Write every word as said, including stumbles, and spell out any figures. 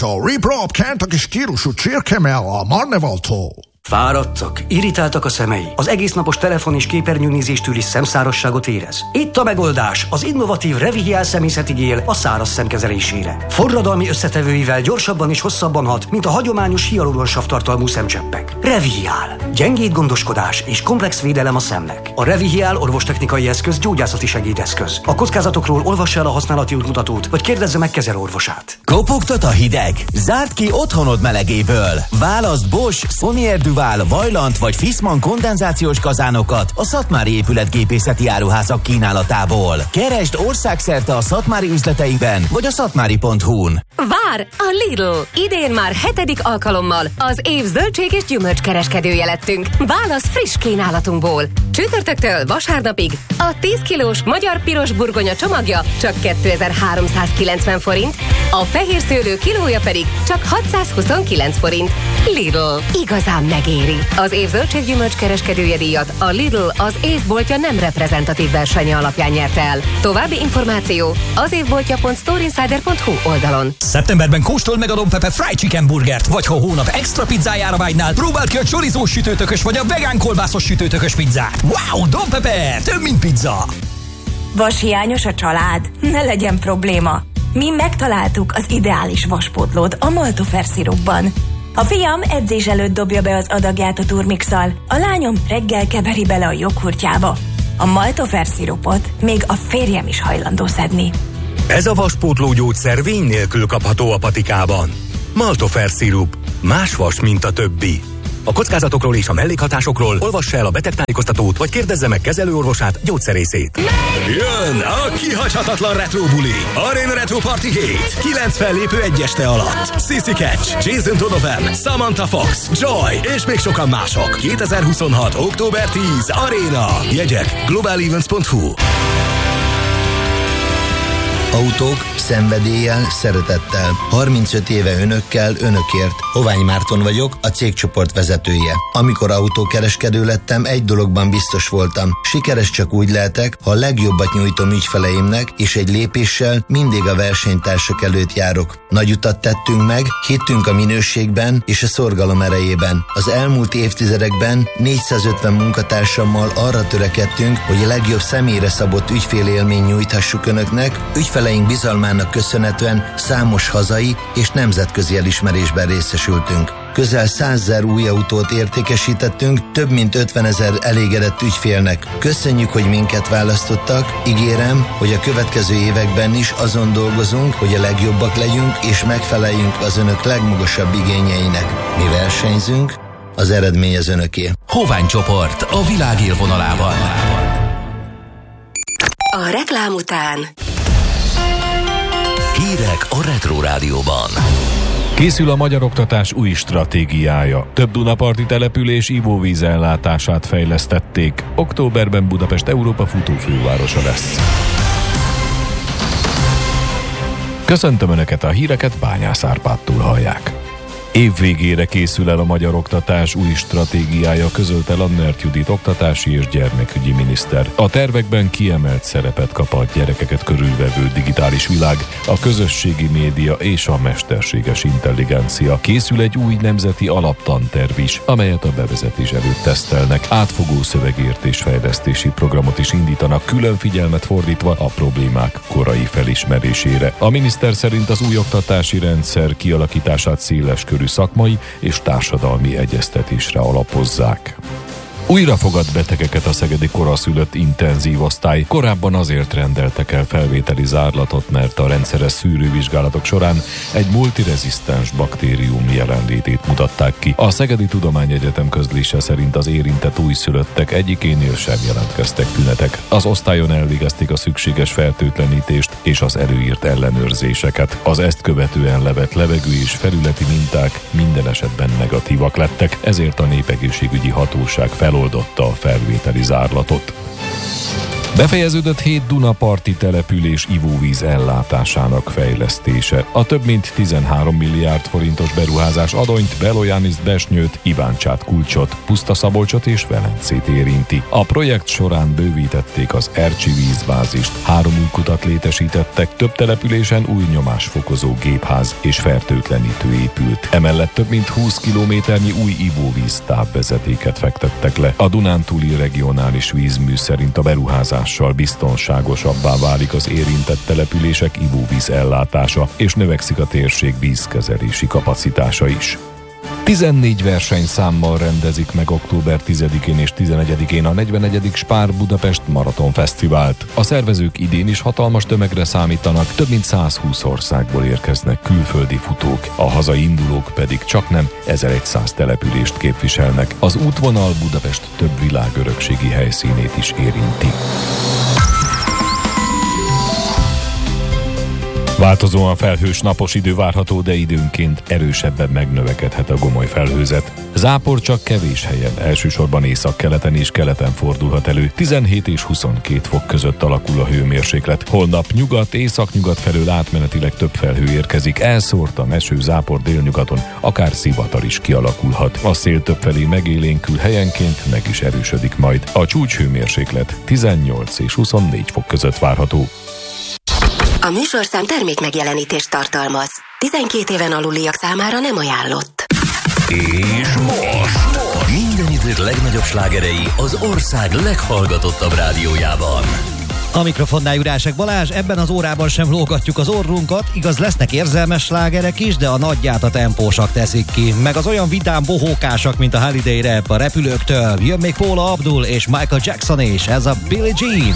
a Reprop Kentucky stílusú csirkemell a Marnevaltól. Fáradtak, irritáltak a szemei, az egésznapos telefon- és képernyőnézéstől is szemszárasságot érez. Itt a megoldás, az innovatív Revihial szemészeti gél a száraz szem kezelésére. Forradalmi összetevőivel gyorsabban és hosszabban hat, mint a hagyományos hialuronsav tartalmú szemcseppek. Revihial. Gyengéd gondoskodás és komplex védelem a szemnek. A Revihial orvostechnikai eszköz gyógyászati segédeszköz. A kockázatokról olvassa el a használati útmutatót, vagy kérdezze meg kezelőorvosát. Kopogtat a hideg? Zárd ki otthonod melegéből. Válaszd Bosch, Sonier Duval, Vaillant vagy Fissmann kondenzációs kazánokat a Szatmári épületgépészeti áruházak kínálatából. Keresd országszerte a szatmári üzleteiben vagy a szatmári pont hu-n. Vár a Lidl! Idén már hetedik alkalommal az év zöldség és gyümölcs kereskedője lettünk. Válasz friss kínálatunkból. Csütörtöktől vasárnapig a tíz kilós magyar piros burgonya csomagja csak kétezer-háromszázkilencven forint, a fehér szőlő kilója pedig csak hatszázhuszonkilenc forint. Lidl. Igazán megéri. Az év zöldséggyümölcs kereskedője díjat a Lidl az évboltja nem reprezentatív versenye alapján nyerte el. További információ az évboltja pont storeinsider pont hu oldalon. Szeptemberben kóstold meg a Don Pepe Fried Chicken Burgert, vagy ha a hónap extra pizzájára vágynál, próbáld ki a chorizós sütőtökös vagy a vegán kolbászos sütőtökös pizzát. Wow, Don Pepe, több mint pizza! Vashiányos a család? Ne legyen probléma. Mi megtaláltuk az ideális vaspótlót a Maltofer szirupban. A fiam edzés előtt dobja be az adagját a turmixal, a lányom reggel keveri bele a joghurtjába. A Maltofer szirupot még a férjem is hajlandó szedni. Ez a vaspótló gyógyszer vény nélkül kapható a patikában. Maltofer szirup. Más vas, mint a többi. A kockázatokról és a mellékhatásokról olvassa el a betegtájékoztatót, vagy kérdezze meg kezelőorvosát, gyógyszerészét. Jön a kihagyhatatlan retro buli. Arena Retro Party hét. Kilenc fellépő egy este alatt. Sissy Catch, Jason Donovan, Samantha Fox, Joy és még sokan mások. kétezer-huszonhat. október tíz. Arena. Jegyek global events pont hu. Autók, szenvedéllyel, szeretettel. harmincöt éve önökkel, önökért. Hovány Márton vagyok, a cégcsoport vezetője. Amikor autókereskedő lettem, egy dologban biztos voltam. Sikeres csak úgy lehetek, ha a legjobbat nyújtom ügyfeleimnek, és egy lépéssel mindig a versenytársak előtt járok. Nagy utat tettünk meg, hittünk a minőségben és a szorgalom erejében. Az elmúlt évtizedekben négyszázötven munkatársammal arra törekedtünk, hogy a legjobb személyre szabott ügyfélélmény nyújthassuk önöknek, ügyfeleink bizalmának köszönhetően számos hazai és nemzetközi elismerésben részesültünk. Közel százezer új autót értékesítettünk, több mint ötvenezer elégedett ügyfélnek. Köszönjük, hogy minket választottak, ígérem, hogy a következő években is azon dolgozunk, hogy a legjobbak legyünk és megfeleljünk az önök legmagasabb igényeinek. Mi versenyzünk, az eredmény az önöké. Hovány csoport a világ élvonalában. A reklám után Hírek a Retro Rádióban. Készül a magyar oktatás új stratégiája. Több dunaparti település ivóvízellátását fejlesztették. Októberben Budapest Európa futófővárosa lesz. Köszöntöm Önöket, a híreket Bányász Árpádtól hallják. Év végére készül el a magyar oktatás új stratégiája, közölte Lannert Judit oktatási és gyermekügyi miniszter. A tervekben kiemelt szerepet kap a gyerekeket körülvevő digitális világ, a közösségi média és a mesterséges intelligencia. Készül egy új nemzeti alaptanterv is, amelyet a bevezetés előtt tesztelnek. Átfogó szövegértés-fejlesztési programot is indítanak, külön figyelmet fordítva a problémák korai felismerésére. A miniszter szerint az új oktatási rendszer kialakítását széles körű szakmai és társadalmi egyeztetésre alapozzák. Újra fogad betegeket a szegedi koraszülött intenzív osztály. Korábban azért rendeltek el felvételi zárlatot, mert a rendszeres szűrővizsgálatok során egy multirezisztens baktérium jelenlétét mutatták ki. A Szegedi Tudományegyetem közlése szerint az érintett újszülöttek egyikénél sem jelentkeztek tünetek. Az osztályon elvégezték a szükséges fertőtlenítést és az előírt ellenőrzéseket. Az ezt követően levett levegő és felületi minták minden esetben negatívak lettek, ezért a népegészségügyi hatóság fel oldotta a felvételi zárlatot. Befejeződött hét Dunaparti település ivóvíz ellátásának fejlesztése. A több mint tizenhárom milliárd forintos beruházás Adonyt, Belojaniszt, Besnyőt, Iváncsát, Kulcsot, Pusztaszabolcsot és Velencét érinti. A projekt során bővítették az Ercsi vízbázist, három új kutat létesítettek, több településen új nyomásfokozó gépház és fertőtlenítő épült. Emellett több mint húsz kilométernyi új ivóvíz távvezetéket fektettek le. A Dunántúli regionális vízmű szerint a beruházással biztonságosabbá válik az érintett települések ivóvíz ellátása, és növekszik a térség vízkezelési kapacitása is. tizennégy versenyszámmal rendezik meg október tizedikén és tizenegyedikén a negyvenegyedik Spár Budapest Maraton Fesztivált. A szervezők idén is hatalmas tömegre számítanak, több mint százhúsz országból érkeznek külföldi futók, a hazai indulók pedig csaknem ezerszáz települést képviselnek. Az útvonal Budapest több világörökségi helyszínét is érinti. Változóan felhős napos idő várható, de időnként erősebben megnövekedhet a gomoly felhőzet. Zápor csak kevés helyen, elsősorban északkeleten és keleten fordulhat elő. tizenhét és huszonkét fok között alakul a hőmérséklet. Holnap nyugat, északnyugat felől átmenetileg több felhő érkezik. Elszórtan eső, zápor délnyugaton, akár zivatar is kialakulhat. A szél többfelé megélénkül, helyenként meg is erősödik majd. A csúcshőmérséklet tizennyolc és huszonnégy fok között várható. A műsorszám termék megjelenítést tartalmaz. tizenkét éven aluliak számára nem ajánlott. És most minden idők legnagyobb slágerei az ország leghallgatottabb rádiójában. A mikrofonnál Jurásek Balázs, ebben az órában sem lógatjuk az orrunkat, igaz lesznek érzelmes slágerek is, de a nagyját a tempósak teszik ki, meg az olyan vidám bohókásak, mint a Holiday Rap a repülőktől. Jön még Paula Abdul és Michael Jackson is, ez a Billie Jean.